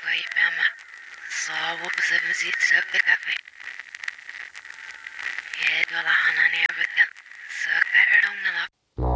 Wait, Mama. Saw وبزمزيت سبكافي يدولا حناني بدل سكرم نلا